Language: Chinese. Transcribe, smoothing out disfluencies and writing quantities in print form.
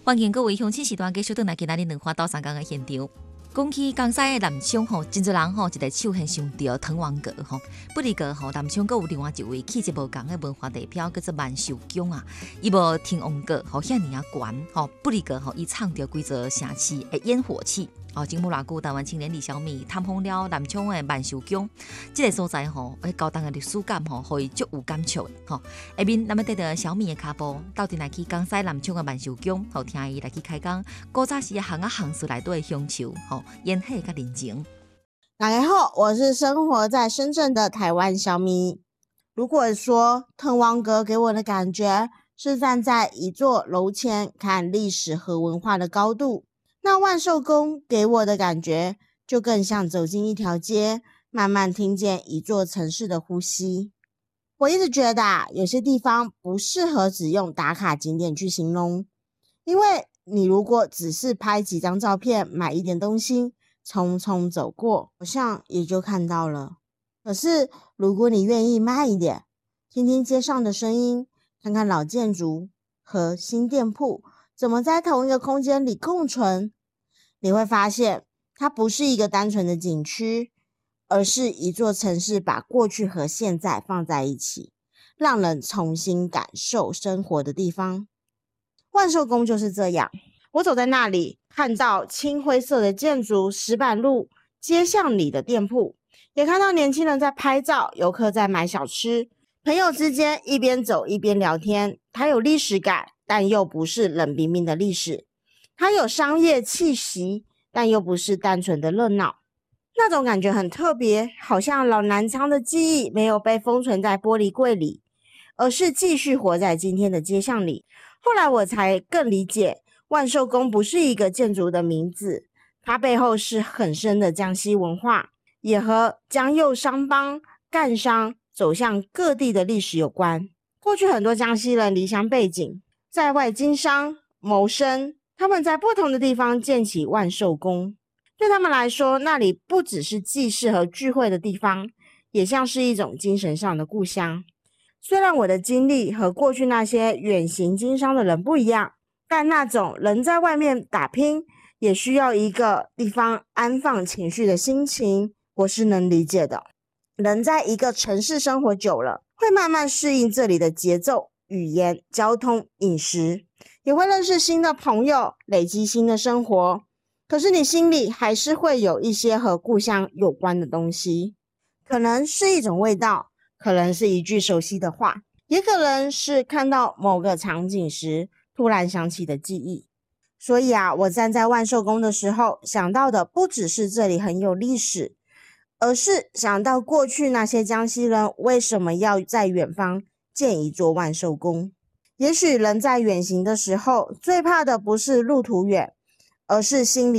欢迎各位乡亲时段继续回来今仔日两花斗三江的现场。讲起江西的南昌吼，真侪人吼一个手很想到滕王阁吼，不离阁吼南昌阁有另外一位气质无同的文化代表，叫做万寿宫啊。伊无滕王阁吼遐尔啊悬吼，不离阁吼伊唱着规则城市的烟火气。前无偌久，台湾青年李小米探访了南昌的万寿宫，这个所在吼，高档的历史感吼，互伊足有感触的吼。下面咱们跟着小米的脚步，到底来去江西南昌的万寿宫，好听伊来去开讲古早时行市内底的乡愁吼，烟火甲人情。 大家好，我是生活在深圳的台湾小米。如果说滕王阁给我的感觉是站在一座楼前看历史和文化的高度，那万寿宫给我的感觉就更像走进一条街，慢慢听见一座城市的呼吸。我一直觉得有些地方不适合只用打卡景点去形容，因为你如果只是拍几张照片，买一点东西，匆匆走过，好像也就看到了。可是如果你愿意慢一点，听听街上的声音，看看老建筑和新店铺怎么在同一个空间里共存，你会发现它不是一个单纯的景区，而是一座城市把过去和现在放在一起，让人重新感受生活的地方。万寿宫就是这样，我走在那里，看到青灰色的建筑、石板路、街巷里的店铺，也看到年轻人在拍照，游客在买小吃，朋友之间一边走一边聊天。它有历史感，但又不是冷冰冰的历史；它有商业气息，但又不是单纯的热闹。那种感觉很特别，好像老南昌的记忆没有被封存在玻璃柜里，而是继续活在今天的街巷里。后来我才更理解，万寿宫不是一个建筑的名字，它背后是很深的江西文化，也和江右商帮赣商走向各地的历史有关。过去很多江西人离乡背井，在外经商谋生，他们在不同的地方建起万寿宫。对他们来说，那里不只是祭祀和聚会的地方，也像是一种精神上的故乡。虽然我的经历和过去那些远行经商的人不一样，但那种人在外面打拼，也需要一个地方安放情绪的心情，我是能理解的。人在一个城市生活久了，会慢慢适应这里的节奏、语言、交通、饮食，也会认识新的朋友，累积新的生活。可是你心里还是会有一些和故乡有关的东西，可能是一种味道，可能是一句熟悉的话，也可能是看到某个场景时突然想起的记忆。所以我站在万寿宫的时候，想到的不只是这里很有历史，而是想到过去那些江西人为什么要在远方建一座万寿宫。也许人在远行的时候，最怕的不是路途远，而是心里